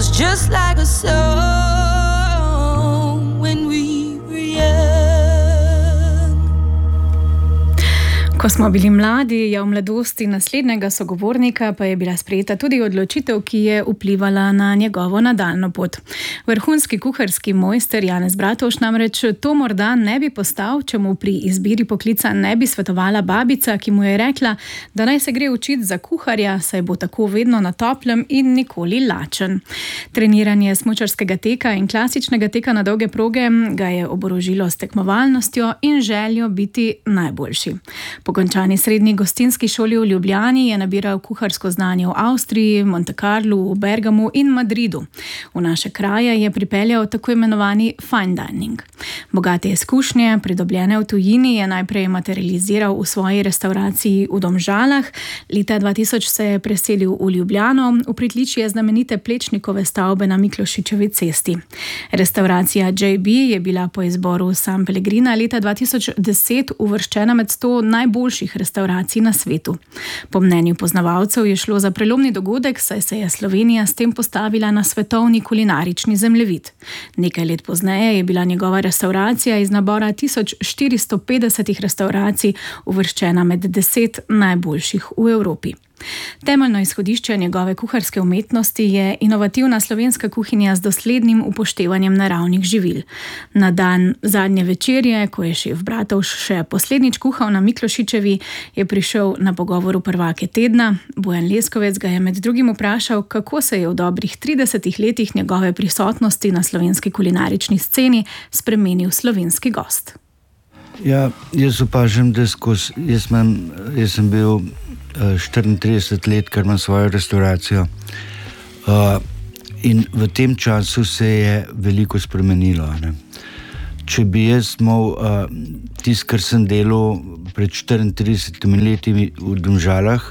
was just like a song when we were young. Ko smo bili mladi, je v mladosti naslednjega sogovornika pa je bila sprejeta tudi odločitev, ki je vplivala na njegovo nadaljnjo pot. Vrhunski kuharski mojster Janez Bratovž namreč to morda ne bi postal, če mu pri izbiri poklica ne bi svetovala babica, ki mu je rekla, da naj se gre učiti za kuharja, saj bo tako vedno na toplem in nikoli lačen. Treniranje smučarskega teka in klasičnega teka na dolge proge ga je oborožilo s tekmovalnostjo in željo biti najboljši. Po končani srednji gostinski šoli v Ljubljani je nabiral kuharsko znanje v Avstriji, Monte Carlu, v Bergamu in Madridu. V naše kraje je pripeljal tako imenovani fine dining. Bogate izkušnje, pridobljene v tujini, je najprej materializiral v svoji restavraciji v Domžalah. Leta 2000 se je preselil v Ljubljano, v pritličje znamenite Plečnikove stavbe na Miklošičevi cesti. Restauracija JB je bila po izboru San Pellegrina leta 2010 uvrščena med 100 najboljših restauracij na svetu. Po mnenju poznavalcev je šlo za prelomni dogodek, saj se je Slovenija s tem postavila na svetovni kulinarični zemljevid. Nekaj let pozneje je bila njegova restauracija iz nabora 1450 restauracij uvrščena med 10 najboljših v Evropi. Temeljno izhodišče njegove kuharske umetnosti je inovativna slovenska kuhinja z doslednim upoštevanjem naravnih živil. Na dan zadnje večerje, ko je šef Bratovž še poslednjič kuhal na Miklošičevi, je prišel na pogovor v prvake tedna. Bojan Leskovec ga je med drugim vprašal, kako se je v dobrih 30 letih njegove prisotnosti na slovenski kulinarični sceni spremenil slovenski gost. Ja, jaz opažam, da jaz sem bil 34 let, kar imam svojo restauracijo. In v tem času se je veliko spremenilo. Ne? Če bi jaz imel tisto, kar sem delal pred 34 leti v Domžalah,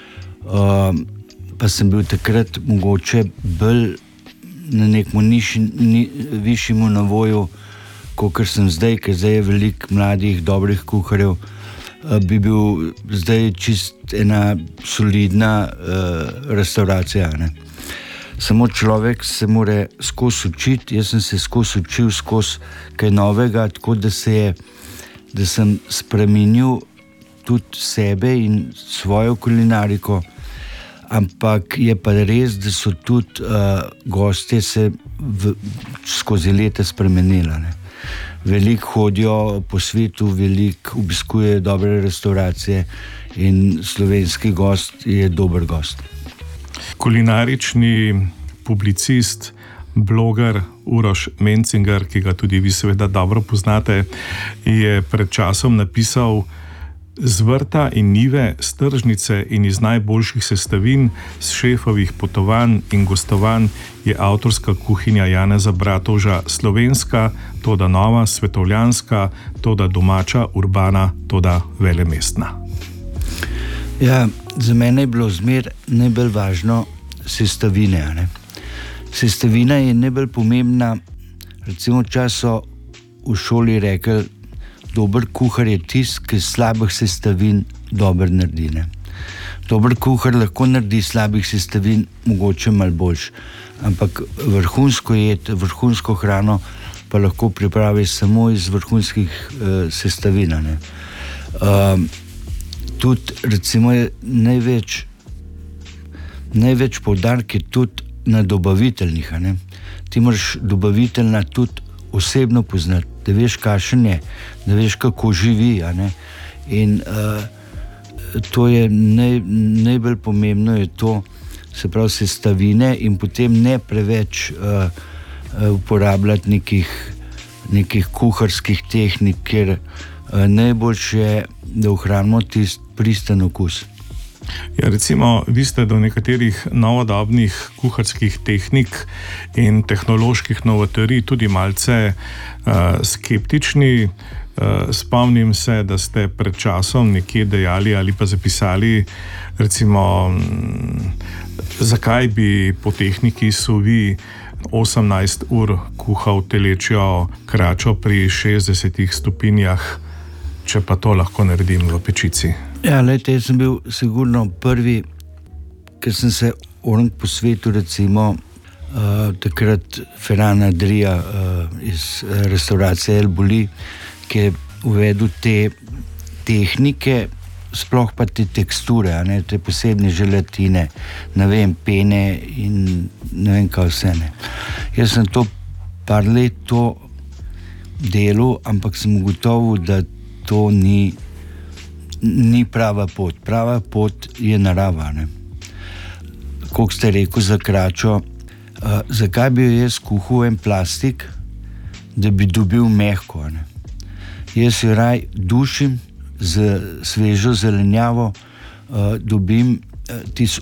pa sem bil takrat mogoče bolj na nekem višjemu navoju, kot sem zdaj, ker zdaj je veliko mladih, dobrih kuharjev, bi bil zdaj čist ena solidna restauracija. Ne? Samo človek se mora skozi učiti, jaz sem se skozi učil, skozi kaj novega, tako da sem spremenil tudi sebe in svojo kulinariko, ampak je pa res, da so tudi gostje se skozi leta spremenila. Ne? Veliko hodijo po svetu, veliko obiskujejo dobre restauracije in slovenski gost je dober gost. Kulinarični publicist, bloger Uroš Mencinger, ki ga tudi vi seveda dobro poznate, je pred časom napisal: z vrta in njive, s tržnice in iz najboljših sestavin, s šefovih potovanj in gostovanj je avtorska kuhinja Janeza Bratovža slovenska, toda nova, svetovljanska, toda domača, urbana, toda velemestna. Ja, za mene je bilo zmer najbolj važno sestavine. Ne? Sestavina je najbolj pomembna. Recimo včasih so v šoli rekli, dober kuhar je tisti, ki slabih sestavin dobro naredi. Ne? Dober kuhar lahko naredi slabih sestavin, mogoče malo boljš, ampak vrhunsko jed, vrhunsko hrano pa lahko pripravi samo iz vrhunskih sestavin. Tudi recimo je največ poudark je tudi na dobaviteljih. Ti moraš dobaviteljna tudi osebno poznati, da veš, kakšen je, da veš, kako živi. In to je najbolj pomembno, je to, se pravi, sestavine in potem ne preveč uporabljati nekih kuharskih tehnik, ker najboljše je, da ohranimo tisti pristen okus. Ja, recimo, vi ste do nekaterih novodobnih kuharskih tehnik in tehnoloških novotarij tudi malce skeptični. Spomnim se, da ste pred časom nekje dejali ali pa zapisali, recimo, zakaj bi po tehniki suvi 18 ur kuhal telečjo kračo pri 60 stopinjah, če pa to lahko naredim v pečici. Ja, lejte, jaz sem bil sigurno prvi, ker sem se po svetu recimo takrat Ferran Adria iz restauracije El Bulli, ki je uvedel te tehnike, sploh pa te teksture, te posebne želatine, ne vem, pene in ne vem kaj vse. Jaz sem to par let delal, ampak sem ugotovil, da to ni prava pot. Prava pot je narava. Kot ste rekel za kračo, zakaj bi jaz kuhal en plastik, da bi dobil mehko? Jaz jo raj dušim z svežo zelenjavo, dobim tisti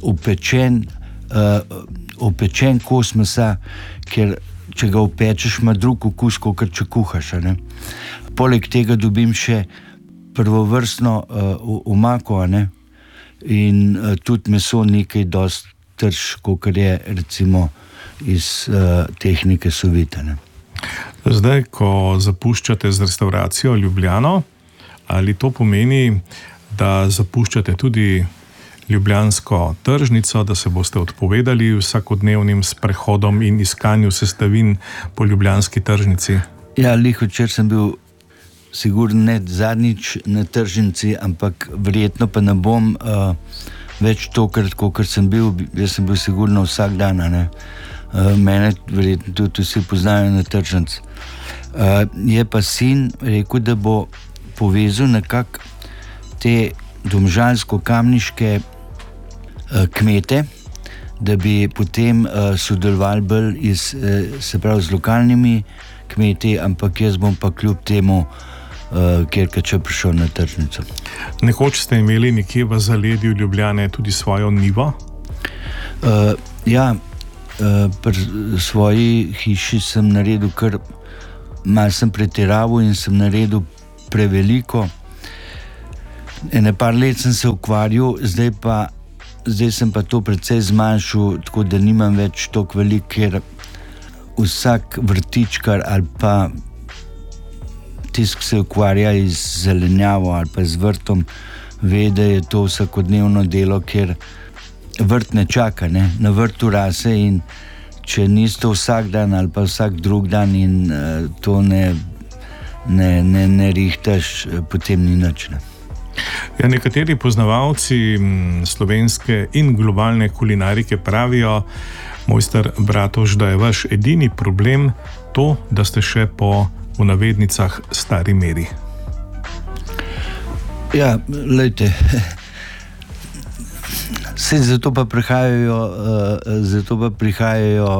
opečen kos mesa, ker če ga opečeš, ima drug okus, kot če kuhaš. Poleg tega dobim še prvovrstno omako, in tudi meso nekaj dosti trž, kot je recimo iz tehnike suvita. Zdaj, ko zapuščate z restauracijo Ljubljano, ali to pomeni, da zapuščate tudi ljubljansko tržnico, da se boste odpovedali vsakodnevnim sprehodom in iskanju sestavin po ljubljanski tržnici? Ja, včeraj sem bil sigurno ne zadnjič na tržnici, ampak verjetno pa ne bom več tokrat, kot sem bil. Jaz sem bil sigurno vsak dan. Mene verjetno tudi vsi poznajo na tržnici. Je pa sin rekel, da bo povezal nekako te domžalsko-kamniške kmete, da bi potem sodelovali bolj z lokalnimi kmeti, ampak jaz bom pa kljub temu kjerkrat prišel na tržnico. Nekoč ste imeli nekje v zaledju Ljubljane tudi svojo njivo? Ja, pri svoji hiši sem naredil kar malo, sem pretiraval in sem naredil preveliko. Ene par let sem se ukvarjal, zdaj sem pa to precej zmanjšal, tako da nimam več toliko veliko, ker vsak vrtičkar ali pa tisti, ki se ukvarja z zelenjavo ali pa z vrtom, ve, da je to vsakodnevno delo, ker vrt ne čaka, na vrtu rase, in če nisi to vsak dan ali pa vsak drug dan in to ne rihtaš, potem ni nič. Ja, nekateri poznavalci slovenske in globalne kulinarike pravijo, mojster Bratož, da je vaš edini problem to, da ste še po, v navednicah, stari meri. Ja, glejte, zato pa prihajajo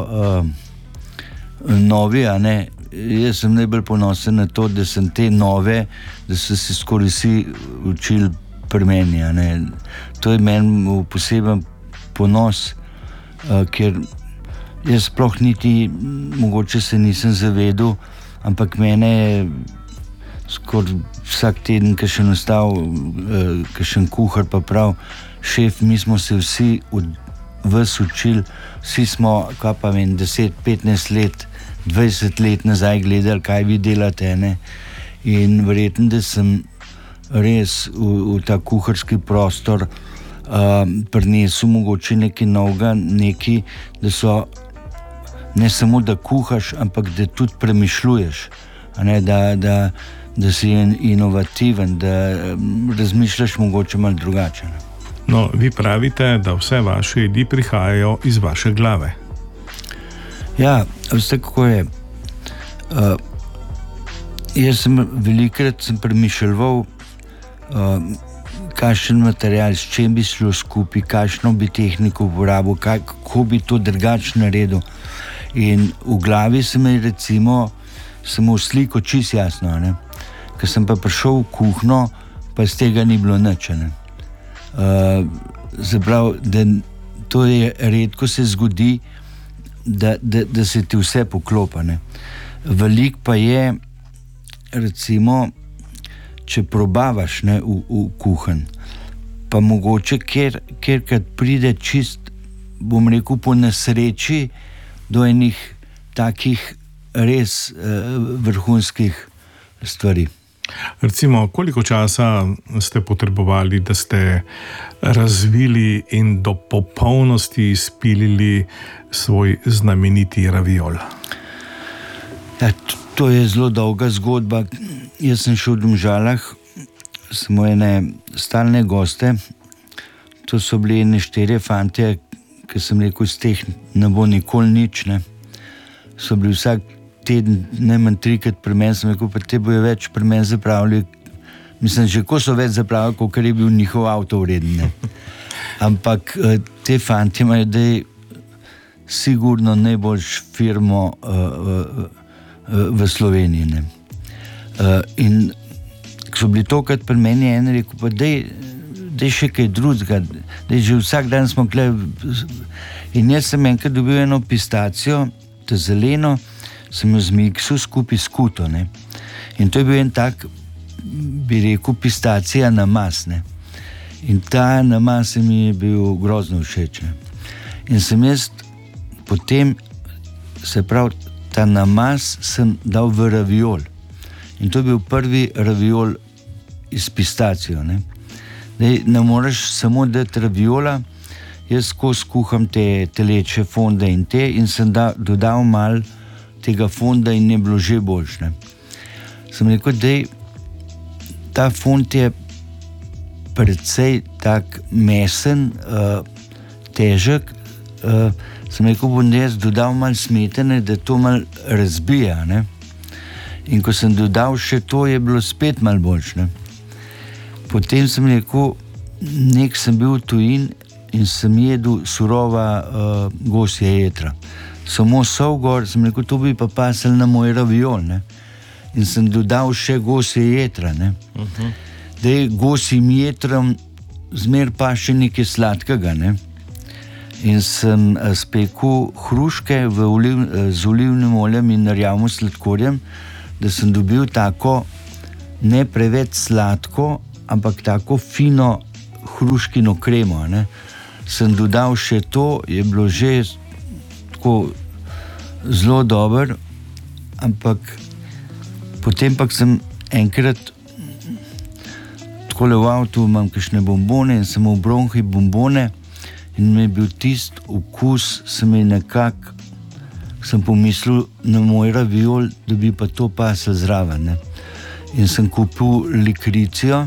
novi, Jaz sem najbolj ponosen na to, da sem te nove, da so se skoraj vsi učili pri meni. To je meni poseben ponos, ker jaz sploh niti mogoče se nisem zavedal, ampak mene je skoraj vsak teden, ki še nastal, kakšen kuhar pa prav, šef, mi smo se vsi vas učili, vsi smo, 10-15 let, 20 let nazaj gledali, kaj vi delate, in verjetno, da sem res v ta kuharski prostor prinesel mogoče nekaj novega, da so ne samo, da kuhaš, ampak da tudi premišljuješ, da si inovativen, da razmišljaš mogoče malo drugače. No, vi pravite, da vse vaše jedi prihajajo iz vaše glave. Ja, vse kako je. Jaz sem velikrat premišljeval, kakšen material, s čem bi šlo skupaj, kakšno bi tehniko uporabil, kako bi to drugače naredil. In v glavi se mi recimo samo sliko čisto jasno. Ker sem pa prišel v kuhno, pa z tega ni bilo nič. Zaprav, da to je redko se zgodi, da se ti vse poklopa. Veliko pa je, recimo, če probavaš v kuhanj, pa mogoče kjerkrat pride čist, bom rekel, po nesreči do enih takih res vrhunskih stvari. Recimo, koliko časa ste potrebovali, da ste razvili in do popolnosti izpilili svoj znameniti raviol? Ja, to je zelo dolga zgodba. Jaz sem šel v Domžalah, samo ene stalne goste, to so bili ene 4 fantje, ki sem rekel, z teh ne bo nikoli nič, ne. So bili vsak teden najmanj 3-krat pri meni, sem rekel, pa te bojo več pri meni zapravili, mislim, že ko so več zapravili, kakor je bil njihov avto vreden, ne. Ampak te fantje imajo dej sigurno najboljš firmo v Sloveniji, ne. In ko so bili tokrat pri meni, en rekel, pa dej še kaj drugega, dej že vsak dan smo kle. In jaz sem enkrat dobil eno pistacijo, to zeleno, sem jo zmiksil skupaj s kuto, ne. In to je bil en tak, bi rekel, pistacija namaz, ne. In ta namaz mi je bil grozno všeč, ne. In sem jaz potem, se pravi, ta namaz sem dal v raviol. In to je bil prvi raviol iz pistacijo, ne. Dej, ne moreš samo dati raviola, jaz skozi kuham te teleče fonde in sem dodal malo tega fonda in je bilo že boljš, ne. Sem rekel, dej, ta fond je precej tak mesen, težek, sem rekel, bom jaz dodal malo smetane, da to malo razbija, ne. In ko sem dodal še to, je bilo spet malo boljš, ne. Potem sem rekel, nek sem bil v tujini in sem jedel surova gosja jetra. Samo sol gor, sem rekel, to bi pa pasal na moj raviol, ne. In sem dodal še gosje jetra, ne. Dej, gosjim jetrom zmer pa še nekaj sladkega, ne. In sem spekel hruške z olivnim oljem in rjavim sladkorjem, da sem dobil tako ne preveč sladko, ampak tako fino hruškino kremo, ne. Sem dodal še to, je bilo že tako zelo dobro, ampak potem pa sem enkrat takole v avtu, imam kakšne bombone in sem v bronhi bombone in mi je bil tist okus, sem pomislil na moj raviol, da bi pa to pasal zraven, ne. In sem kupil likricijo,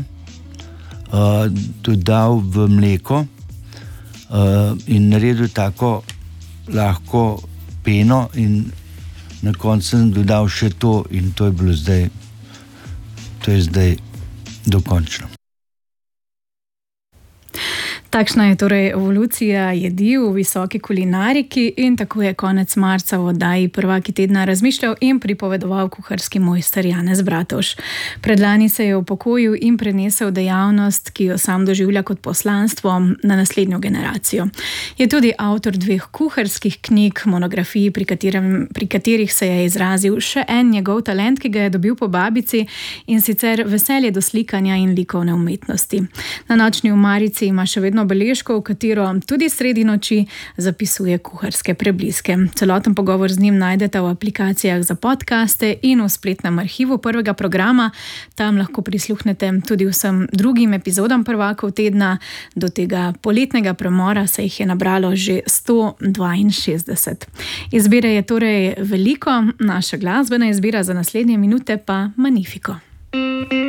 dodal v mleko in naredil tako lahko peno in na koncu sem dodal še to in to je zdaj dokončno. Takšna je torej evolucija jedi v visoki kulinariki in tako je konec marca v oddaji Prvaki tedna razmišljal in pripovedoval kuharski mojster Janez Bratovž. Predlani se je upokojil in prenesel dejavnost, ki jo sam doživlja kot poslanstvo, na naslednjo generacijo. Je tudi avtor 2 kuharskih knjig, monografij, pri katerih se je izrazil še en njegov talent, ki ga je dobil po babici, in sicer veselje do slikanja in likovne umetnosti. Na nočni omarici ima še vedno beležko, v katero tudi sredi noči zapisuje kuharske prebliske. Celoten pogovor z njim najdete v aplikacijah za podcaste in v spletnem arhivu Prvega programa. Tam lahko prisluhnete tudi vsem drugim epizodam Prvakov tedna. Do tega poletnega premora se jih je nabralo že 162. Izbire je torej veliko, naša glasbena izbira za naslednje minute pa Magnifico.